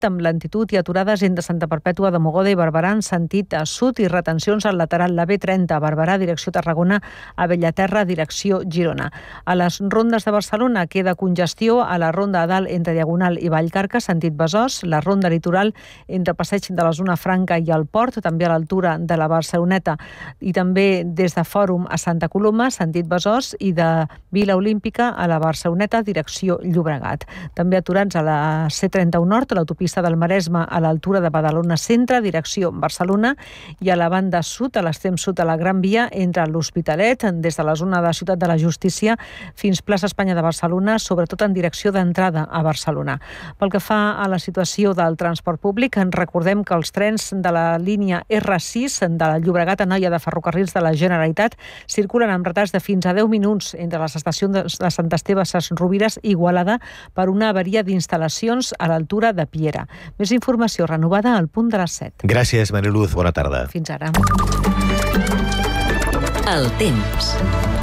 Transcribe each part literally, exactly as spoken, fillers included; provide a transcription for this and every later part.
amb lentitud i aturades entre Santa Perpètua de Mogoda i Barberà en sentit a sud i retencions al lateral la B trenta, Barberà, direcció Tarragona, a Bellaterra, direcció Girona. A les rondes de Barcelona queda congestió a la ronda a dalt entre Diagonal i Vallcarca, sentit Besòs, la ronda litoral entre Passeig de la Zona Franca i el Port, també a l'altura de la Barceloneta, i també des de Fòrum a Santa Coloma, sentit Besòs, i de Vila Olímpica a la Barceloneta, direcció Llobregat. També aturats a la C trenta-u Nord, a l'autopista del Maresme, a l'altura de Badalona Centre, direcció Barcelona, i a la banda sud, a l'extrem sud de la Gran Via, entre l'Hospitalet, des de la zona de Ciutat de la Justícia, fins plaça Espanya de Barcelona, sobretot en direcció d'entrada a Barcelona. Pel que fa a la situació del transport públic, en recordem que els trens de la línia R sis de la Llobregat a Noia de Ferrocarrils de la Generalitat circulen amb retards de fins a deu minuts entre les estacions de Sant Esteve, Ses Rovires i Igualada per una avaria d'instal·lacions a l'altura de Piera. Més informació renovada al punt de les set. Gràcies, Mariluz. Bona tarda. Fins ara. El temps.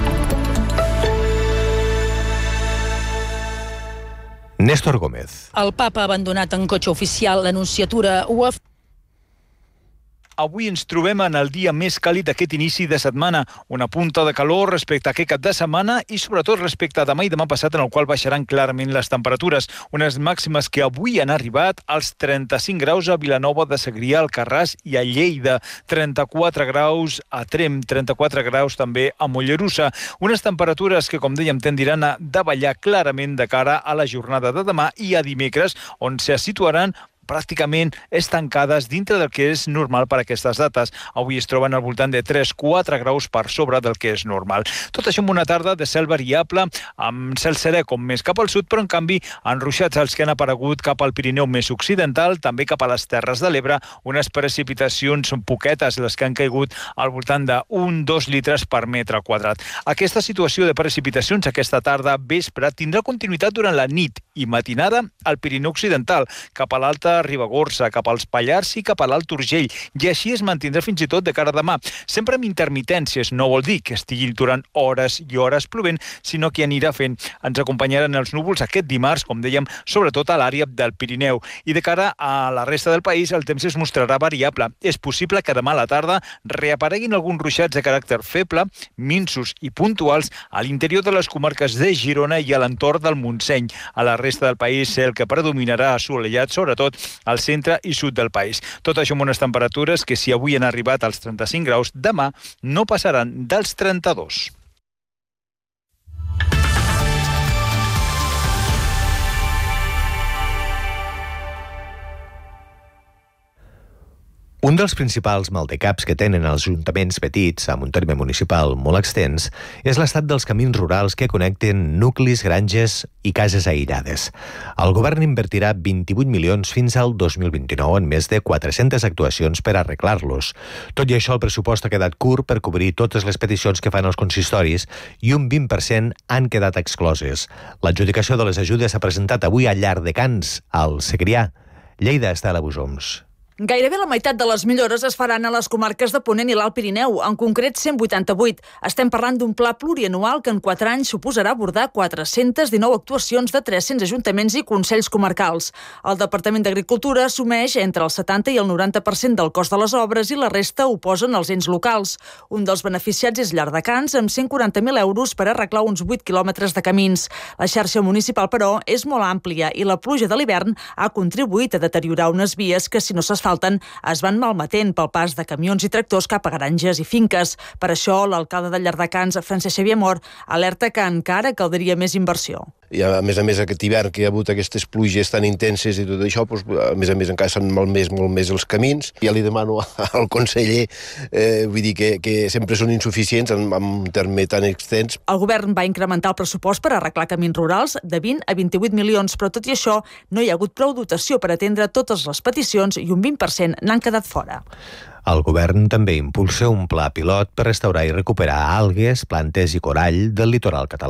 Néstor Gómez. El papa ha abandonat en cotxe oficial l'Anunciatura. Ho ha Avui ens trobem en el dia més càlid d'aquest inici de setmana, una punta de calor respecte a aquest cap de setmana i sobretot respecte a demà i demà passat, en el qual baixaran clarament les temperatures. Unes màximes que avui han arribat als trenta-cinc graus a Vilanova de Segrià, Alcarràs i a Lleida, trenta-quatre graus a Tremp, trenta-quatre graus també a Mollerussa. Unes temperatures que, com dèiem, tendiran a davallar clarament de cara a la jornada de demà i a dimecres, on se situaran pràcticament estancades dintre del que és normal per a aquestes dates. Avui es troben al voltant de tres a quatre graus per sobre del que és normal. Tot això amb una tarda de cel variable, amb cel serè com més cap al sud, però en canvi enruixats els que han aparegut cap al Pirineu més occidental, també cap a les Terres de l'Ebre, unes precipitacions poquetes, les que han caigut al voltant d'un a dos litres per metre quadrat. Aquesta situació de precipitacions aquesta tarda vespre tindrà continuïtat durant la nit i matinada al Pirineu occidental, cap a l'Alta Ribagorça, cap als Pallars i cap a l'Alt Urgell, i així es mantindrà fins i tot de cara a demà. Sempre amb intermitències, no vol dir que estigui durant hores i hores plovent, sinó que anirà fent. Ens acompanyaran els núvols aquest dimarts, com dèiem, sobretot a l'àrea del Pirineu. I de cara a la resta del país, el temps es mostrarà variable. És possible que demà a la tarda reapareguin alguns ruixats de caràcter feble, minsos i puntuals a l'interior de les comarques de Girona i a l'entorn del Montseny. A la resta del país, cel que predominarà assolellat, sobretot al centre i sud del país. Tot això amb unes temperatures que, si avui han arribat als trenta-cinc graus, demà no passaran dels trenta-dos. Un dels principals maldecaps que tenen els ajuntaments petits, amb un terme municipal molt extens, és l'estat dels camins rurals que connecten nuclis, granges i cases aïllades. El govern invertirà vint-i-vuit milions fins al dos mil vint-i-nou en més de quatre-centes actuacions per arreglar-los. Tot i això, el pressupost ha quedat curt per cobrir totes les peticions que fan els consistoris i un vint per cent han quedat excloses. L'adjudicació de les ajudes s'ha presentat avui a Llardecans, al Segrià. Lleida està a la Busoms. Gairebé la meitat de les millores es faran a les comarques de Ponent i l'Alt Pirineu, en concret cent vuitanta-vuit. Estem parlant d'un pla plurianual que en quatre anys suposarà abordar quatre-centes dinou actuacions de tres-cents ajuntaments i consells comarcals. El Departament d'Agricultura assumeix entre el setanta i el noranta per cent del cost de les obres i la resta ho posen els ens locals. Un dels beneficiats és Llardecans, amb cent quaranta mil euros per arreglar uns vuit quilòmetres de camins. La xarxa municipal, però, és molt àmplia i la pluja de l'hivern ha contribuït a deteriorar unes vies que, si no s'esfalten, es van malmetent pel pas de camions i tractors cap a granges i finques. Per això, l'alcalde de Llardecans, Francesc Xavier Mor, alerta que encara caldria més inversió. I a més a més aquest hivern que hi ha hagut aquestes pluges tan intenses i tot això, doncs, a més a més encara s'han malmès molt més els camins. Ja li demano al conseller, eh, vull dir que, que sempre són insuficients en, en un terme tan extens. El govern va incrementar el pressupost per arreglar camins rurals de vint a vint-i-vuit milions, però tot i això no hi ha hagut prou dotació per atendre totes les peticions i un vint per cent n'han quedat fora. El govern també impulsa un pla pilot per restaurar i recuperar algues, plantes i corall del litoral català.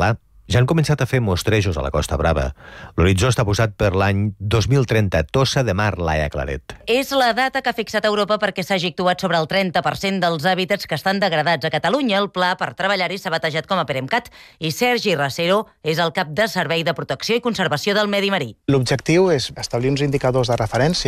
Ja han començat a fer mostrejos a la Costa Brava. L'horitzó està posat per l'any dos mil trenta. Tossa de Mar, Laia Claret. És la data que ha fixat Europa perquè s'hagi actuat sobre el trenta per cent dels hàbitats que estan degradats a Catalunya. El pla per treballar-hi s'ha batejat com a PEREMCAT i Sergi Racero és el cap de Servei de Protecció i Conservació del Medi Marí. L'objectiu és establir uns indicadors de referència